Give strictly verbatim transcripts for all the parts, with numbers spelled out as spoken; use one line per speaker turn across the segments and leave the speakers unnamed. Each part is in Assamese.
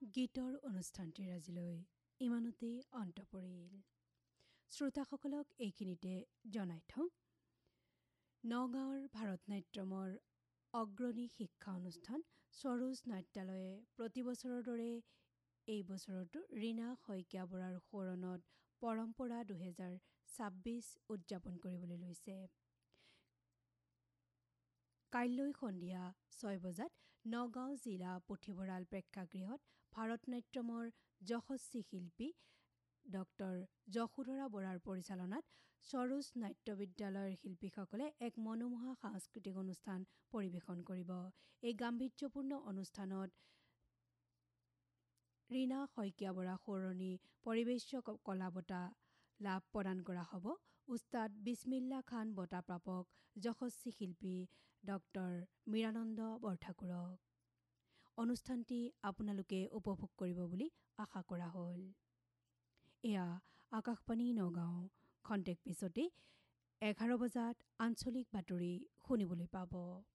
গীতৰ অনুষ্ঠানটিৰ আজিলৈ ইমানতেই অন্ত পৰিল। শ্ৰোতাসকলক এইখিনিতে জনাই থওঁ, নগাঁৱৰ ভাৰতনাট্যমৰ অগ্ৰণী শিক্ষা অনুষ্ঠান সৰোজ নাট্যালয়ে প্ৰতিবছৰৰ দৰে এই বছৰতো ৰীণা শইকীয়া বৰাৰ সোঁৱৰণত পৰম্পৰা দুহেজাৰ ছাব্বিছ উদযাপন কৰিবলৈ লৈছে। কাইলৈ সন্ধিয়া ছয় বজাত নগাঁও জিলা পুথিভঁৰাল প্ৰেক্ষাগৃহত ভাৰতনাট্যমৰ যশস্বী শিল্পী ডক্টৰ যশোধৰা বৰাৰ পৰিচালনাত সৰোজ নাট্য বিদ্যালয়ৰ শিল্পীসকলে এক মনোমোহা সাংস্কৃতিক অনুষ্ঠান পৰিৱেশন কৰিব। এই গাম্ভীৰ্যপূৰ্ণ অনুষ্ঠানত ৰীণা শইকীয়া বৰা সোঁৱৰণী পৰিৱেশ্য কলা বঁটা লাভ প্ৰদান কৰা হ'ব উস্তাদ বিছমিল্লা খান বঁটা প্ৰাপক যশস্বী শিল্পী ডক্টৰ মীৰানন্দ বৰঠাকুৰক। অনুষ্ঠানটি আপোনালোকে উপভোগ কৰিব বুলি আশা কৰা হ'ল। এয়া আকাশবাণী নগাঁও। খন্তেক পিছতে এঘাৰ বজাত আঞ্চলিক বাতৰি শুনিবলৈ পাব।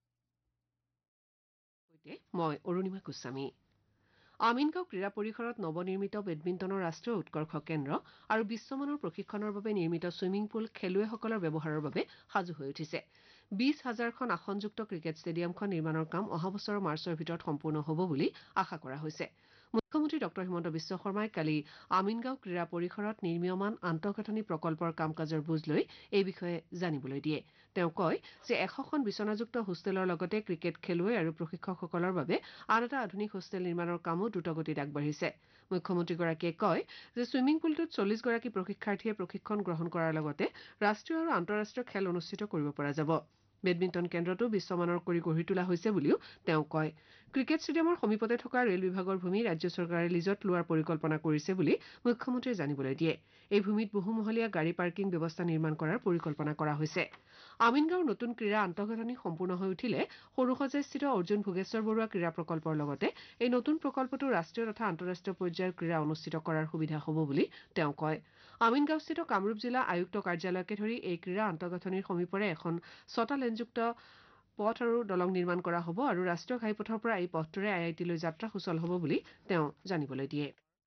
মই অৰুণিমা গোস্বামী। আমিনগাঁও ক্ৰীড়া পৰিসৰত নৱনিৰ্মিত বেডমিণ্টনৰ ৰাষ্ট্ৰীয় উৎকৰ্ষ কেন্দ্ৰ আৰু বিশ্বমানৰ প্ৰশিক্ষণৰ বাবে নিৰ্মিত ছুইমিং পুল খেলুৱৈসকলৰ ব্যৱহাৰৰ বাবে সাজু হৈ উঠিছে। বিশ হাজাৰখন আসনযুক্ত ক্ৰিকেট ষ্টেডিয়ামখন নিৰ্মাণৰ কাম অহা বছৰৰ মাৰ্চৰ ভিতৰত সম্পূৰ্ণ হ'ব বুলি আশা কৰা হৈছে। মুখ্যমন্ত্ৰী ডক্টৰ হিমন্ত বিশ্ব শৰ্মাই কালি আমিনগাঁও ক্ৰীড়া পৰিসৰত নিৰ্মীয়মান আন্তঃগাঁথনি প্ৰকল্পৰ কাম কাজৰ বুজ লৈ এই বিষয়ে জানিবলৈ দিয়ে। তেওঁ কয় যে এশখন বিচনাযুক্ত হোষ্টেলৰ লগতে ক্ৰিকেট খেলুৱৈ আৰু প্ৰশিক্ষকসকলৰ বাবে আন এটা আধুনিক হোষ্টেল নিৰ্মাণৰ কামো দ্ৰুতগতিত আগবাঢ়িছে। মুখ্যমন্ত্ৰীগৰাকীয়ে কয় যে ছুইমিং পুলটোত চল্লিছ গৰাকী প্ৰশিক্ষাৰ্থীয়ে প্ৰশিক্ষণ গ্ৰহণ কৰাৰ লগতে ৰাষ্ট্ৰীয় আৰু আন্তঃৰাষ্ট্ৰীয় খেল অনুষ্ঠিত কৰিব পৰা যাব। বেডমিণ্টন কেন্দ্ৰটো বিশ্বমানৰ কৰি গঢ়ি তোলা হৈছে বুলিও তেওঁ কয়। ক্ৰিকেট ষ্টেডিয়ামৰ সমীপতে থকা ৰেল বিভাগৰ ভূমি ৰাজ্য চৰকাৰে লিজত লোৱাৰ পৰিকল্পনা কৰিছে বুলি মুখ্যমন্ত্ৰীয়ে জানিবলৈ দিয়ে। এই ভূমিত বহুমহলীয়া গাড়ী পাৰ্কিং ব্যৱস্থা নিৰ্মাণ কৰাৰ পৰিকল্পনা কৰা হৈছে। আমিনগাঁৱৰ নতুন ক্ৰীড়া আন্তঃগাঁথনি সম্পূৰ্ণ হৈ উঠিলে সৰুসজাইস্থিত অৰ্জুন ভোগেশ্বৰ বৰুৱা ক্ৰীড়া প্ৰকল্পৰ লগতে এই নতুন প্ৰকল্পটো ৰাষ্ট্ৰীয় তথা আন্তঃৰাষ্ট্ৰীয় পৰ্যায়ৰ ক্ৰীড়া অনুষ্ঠিত কৰাৰ সুবিধা হ'ব বুলি তেওঁ কয়। আমিনগাঁওস্থিত কামৰূপ জিলা আয়ুক্ত কাৰ্যালয়কে ধৰি এই ক্ৰীড়া আন্তঃগাঁথনিৰ সমীপৰে এখন ছটা লেনযুক্ত পথ আৰু দলং নিৰ্মাণ কৰা হ'ব আৰু ৰাষ্ট্ৰীয় ঘাইপথৰ পৰা এই পথটোৰে আই আই টিলৈ যাত্ৰা সুচল হ'ব বুলি তেওঁ জানিবলৈ দিয়ে।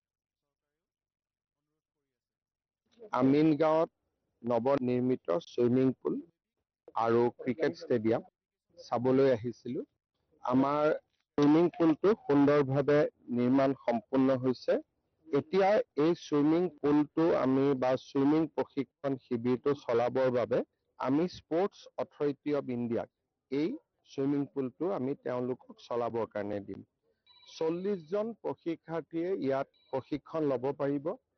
আমিনগাঁৱত নৱনিৰ্মিত ছুইমিং পুল আৰু ক্ৰিকেট ষ্টেডিয়াম চাবলৈ আহিছিলো। আমাৰ ছুইমিং পুলটো সুন্দৰভাৱে নিৰ্মাণ সম্পূৰ্ণ হৈছে। এতিয়া এই ছুইমিং পুলটো আমি বা ছুইমিং প্ৰশিক্ষণ শিবিৰটো চলাবৰ বাবে আমি স্পৰ্টছ অথৰিটি অফ ইণ্ডিয়াক এই ছুইমিং পুলটো আমি তেওঁলোকক চলাবৰ কাৰণে দিম। চল্লিছ জন প্ৰশিক্ষাৰ্থীয়ে ইয়াত প্ৰশিক্ষণ ল'ব পাৰিব